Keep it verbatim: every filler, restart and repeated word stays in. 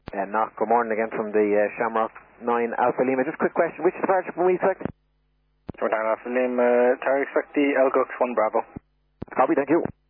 Uh, knock, good morning again from the uh, Shamrock nine Alpha Lima. Just a quick question. Which departure can we select? Shamrock nine Alpha Lima, uh, Target select the L G U X one Bravo. Copy, thank you.